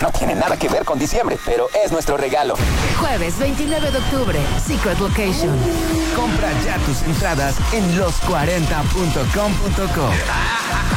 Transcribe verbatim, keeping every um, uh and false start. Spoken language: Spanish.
No tiene nada que ver con diciembre, pero es nuestro regalo. Jueves veintinueve de octubre, Secret Location. Compra ya tus entradas en los cuarenta punto com punto co.